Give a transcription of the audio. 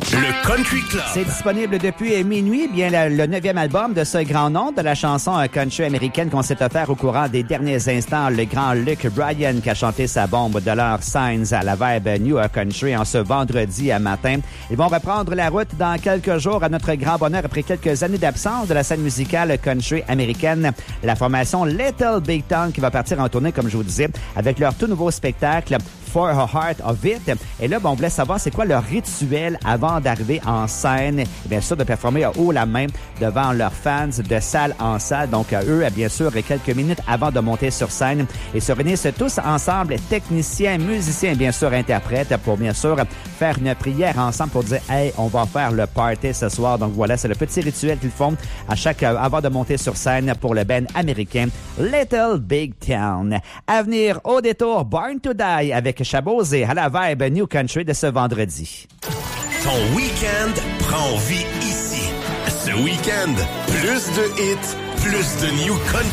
Le Country Club. C'est disponible depuis minuit, bien le 9e album de ce grand nom de la chanson country américaine qu'on s'est offert au courant des derniers instants. Le grand Luke Bryan qui a chanté sa bombe de leur Signs à la vibe New Country en ce vendredi matin. Ils vont reprendre la route dans quelques jours à notre grand bonheur après quelques années d'absence de la scène musicale country américaine. La formation Little Big Town qui va partir en tournée, comme je vous disais, avec leur tout nouveau spectacle For a Heart of It. Et là, on voulait savoir c'est quoi leur rituel avant d'arriver en scène. Et bien sûr, de performer haut la main devant leurs fans de salle en salle. Donc, eux, bien sûr, quelques minutes avant de monter sur scène et se réunissent tous ensemble, techniciens, musiciens, bien sûr, interprètes, pour bien sûr faire une prière ensemble pour dire « Hey, on va faire le party ce soir ». Donc voilà, c'est le petit rituel qu'ils font avant de monter sur scène pour le band américain Little Big Town. À venir, au détour, Born to Die avec Chabosé à la vibe New Country de ce vendredi. Ton week-end prend vie ici. Ce week-end, plus de hits, plus de New Country.